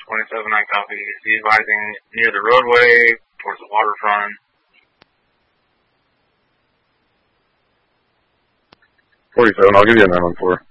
27, I copy. Is he advising near the roadway, towards the waterfront? 47, I'll give you a 914.